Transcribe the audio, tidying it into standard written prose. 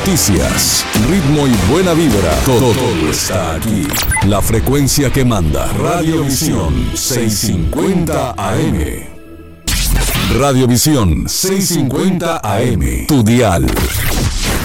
noticias, ritmo y buena vibra. Todo está aquí. La frecuencia que manda. Radiovisión 650 AM. Radiovisión 650 AM. Tu dial.